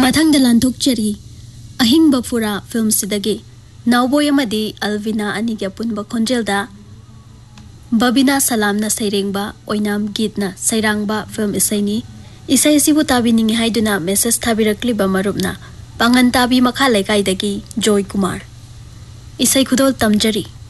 मथंग लांथोक्चरी अहिंग बफुरा film सिदगी नावबोय अमदी अलविना अनि के पुनब खोंजेलदा Babina सलामना सैरेंगबा ओइनाम गीतना सैरांगबा film इसैनी इसै सिबु ताबिनिंग हाइदुना मेसेज थाबिरक्लिबा मरुपना पांगन ताबी मखा लेकाइदगी जॉय कुमार इसै खुदोल तमजरी।